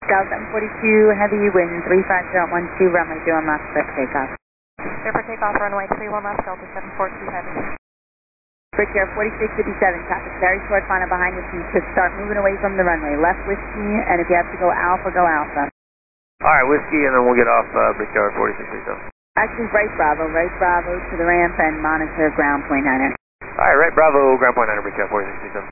South 742, heavy wind 35012, runway 21 left, clear for takeoff. Clear for takeoff, runway 31 left, Delta 742 heavy. Bridge Air 4657, traffic very short, final behind the seats. Just start moving away from the runway. Left whiskey, and if you have to go alpha, go alpha. Alright, whiskey, and then we'll get off Bridge Air 4657. Actually, right Bravo to the ramp and monitor ground point 9er. Alright, right Bravo, ground point 9er, Bridge Air 4657.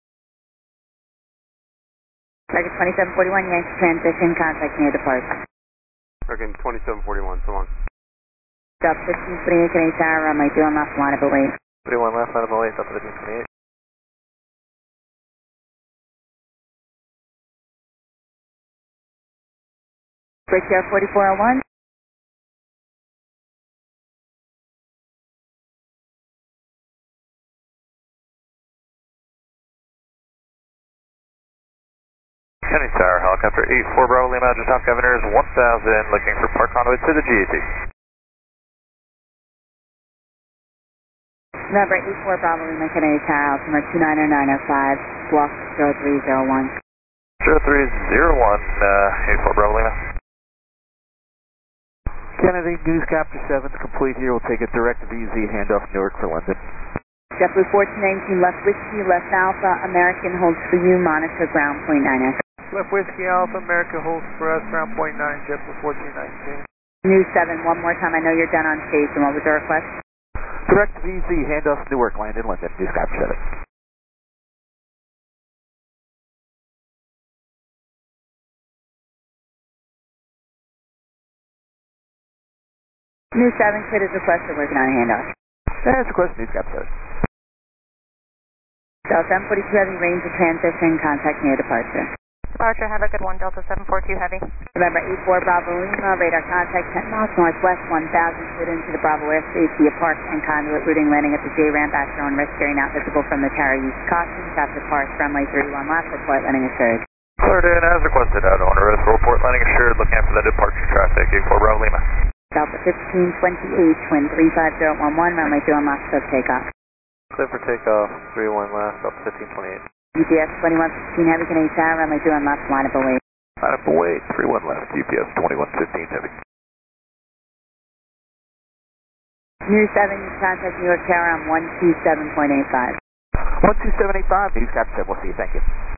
Target 2741, Yankee transition, contact near departure. Target 2741, so long. Stop 1528, Canadian Tower, runway 21 left, line up away. 31 left, line up away, stop 1528. Bridge Air 4401. Kennedy Tower, helicopter 84 Bravo Lima, just off Governor's 1000, looking for park conduit to the GAT. Number 84 Bravo Lima, Canadian Tower, altimeter 29905, block 0301. 0301, 84 Bravo Lima. Kennedy, Newscapture 7's complete here. We'll take a direct VZ handoff Newark for London. JetBlue 1419, left whiskey, left alpha, American holds for you, monitor ground point 9er. Left Whiskey Alpha, America holds for us, ground point 9, JetBlue 1419. News 7, one more time, I know you're done on station, what was the request? Direct VZ handoff Newark, land in London, Newscapture 7. News 7, cleared as requested, working on a handoff. That's a question, Newscapture 7. Delta 742 heavy, range of transition, contact near departure. Departure, have a good one, Delta 742 heavy. November 84 Bravo Lima, radar contact 10 miles northwest, 1000, cleared into the Bravo airspace via park and conduit routing, landing at the J ramp at your own risk, area not visible from the tower, use caution, traffic park, runway 31 left, report landing assured. Cleared in as requested, out on risk, report landing assured, looking after the departure traffic, 84 Bravo Lima. Delta 1528, wind 35011, runway 21 left, clear for takeoff. Clear for takeoff, 31 left, up 1528. UPS 2115 heavy, Canadian Tower, runway 21 left, line up away. Line up away, 31 left, UPS 2115 heavy. News 7, contact New York Tower on 127.85. 12785, Newscapture 7, we'll see you, thank you.